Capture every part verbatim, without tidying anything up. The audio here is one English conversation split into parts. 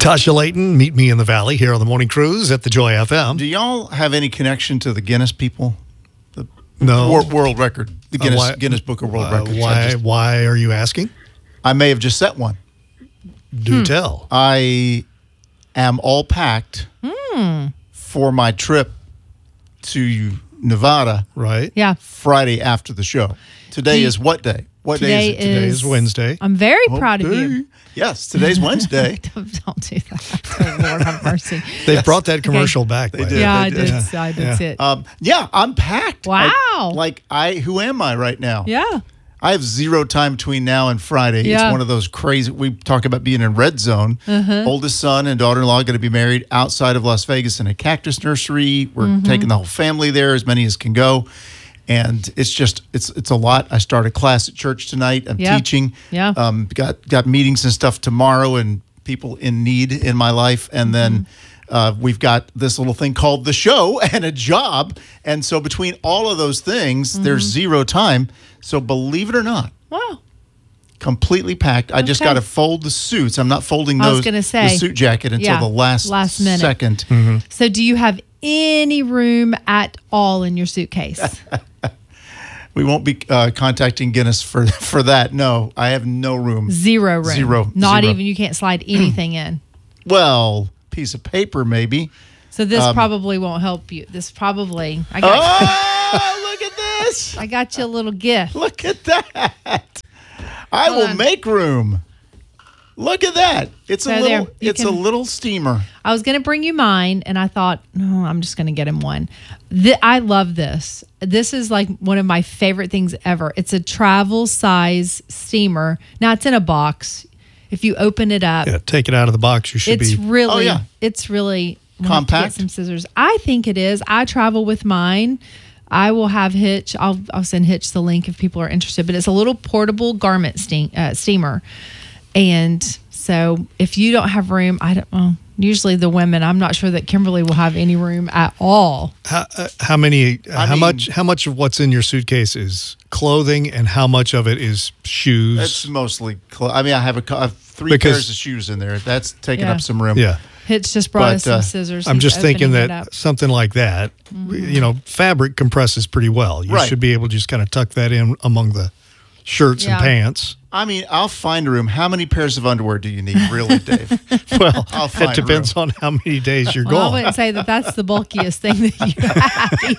Tasha Layton, Meet Me in the Valley here on the Morning Cruise at the Joy F M. Do y'all have any connection to the Guinness people? The No. World, world record. The Guinness, Uh, why- Guinness Book of World Uh, Records. I, why, just- why are you asking? I may have just set one. Do tell. I am all packed for my trip to Nevada Right? Yeah. Friday after the show. Today Do- is what day? What Today day is it? Today is is Wednesday. I'm very Oh, proud of day. you. Yes, today's Wednesday. Don't, don't do that. Oh, Lord have mercy. They've brought that commercial back. They by did. the Yeah, way. I they did. did. I did Yeah. see it. Um, yeah, I'm packed. Wow. I- like I, who am I right now? Yeah. I have zero time between now and Friday. It's Yeah. one of those crazy. We talk about being in red zone. Uh-huh. Oldest son and daughter-in-law going to be married outside of Las Vegas in a cactus nursery. We're Mm-hmm. taking the whole family there, as many as can go, and it's just it's it's a lot. I start a class at church tonight. I'm Yeah. teaching. Yeah. Um, got got meetings and stuff tomorrow, and people in need in my life, and then. Mm-hmm. Uh, we've got this little thing called the show and a job. And so between all of those things, Mm-hmm. there's zero time. So believe it or not, Wow. completely packed. I just Okay. got to fold the suits. I'm not folding I was those gonna say, the suit jacket until yeah, the last, last minute. second. So do you have any room at all in your suitcase? We won't be uh, contacting Guinness for for that. No, I have no room. Zero room. Zero. Not Zero. even, you can't slide anything in. Well, piece of paper maybe. So this Um, probably won't help you. This probably, I got, Oh, look at this! I got you a little gift. Look at that! I Hold will on. make room. Look at that! It's a So little. there, you It's a can- little steamer. I was going to bring you mine, and I thought, no, I'm just going to get him one. Th- I love this. This is like one of my favorite things ever. It's a travel size steamer. Now it's in a box. If you open it up, Yeah, take it out of the box. You should it's be. really, Oh, yeah. it's really I'm gonna have to Compact? Get some scissors. I think it is. I travel with mine. I will have Hitch. I'll I'll send Hitch the link if people are interested. But it's a little portable garment steam, uh, steamer, and so if you don't have room, I don't. Well, usually the women. I'm not sure that Kimberly will have any room at all. How, uh, how many? Uh, I how mean- much? How much of what's in your suitcase is clothing, and how much of it is shoes? It's mostly. Cl- I mean, I have a co- I have three Because- pairs of shoes in there. That's taking Yeah. up some room. yeah. Hitch just brought But, us some uh, scissors. I'm He's just thinking opening it that up. something like that, you know, fabric compresses pretty well. You Right. should be able to just kind of tuck that in among the shirts Yeah. and pants. I mean, I'll find a room. How many pairs of underwear do you need, really, Dave? Well, I'll find it depends room. on how many days you're Well, I gone. wouldn't say that that's the bulkiest thing that you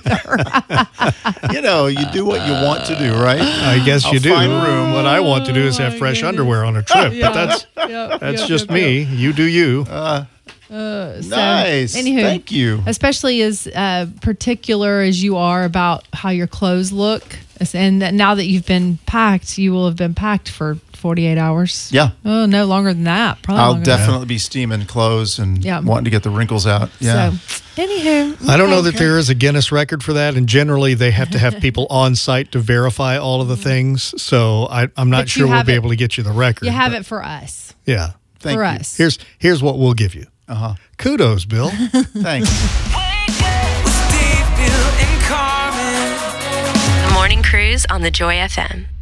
have either. You know, you do what you want to do, right? I guess I'll you do. find room. What I want to do is Oh, have my fresh goodness. underwear on a trip, but that's Yep, that's yep, just yep, me. yep. You do you. So, Nice. anywho, Thank you. Especially as uh, particular as you are about how your clothes look, and that now that you've been packed, you will have been packed for forty-eight hours. Yeah. Oh, no longer than that. Probably. I'll longer than definitely be steaming clothes and Yeah. wanting to get the wrinkles out. that. Yeah. So, anywho, I don't know okay. that there is a Guinness record for that, and generally they have to have people on site to verify all of the things. So I, I'm not But you sure we'll have be it- able to get you the record. You have but it for us. Yeah. Thank for you. us. Here's here's what we'll give you. Uh-huh. Kudos, Bill. Thanks. The Morning Cruise on the Joy F M.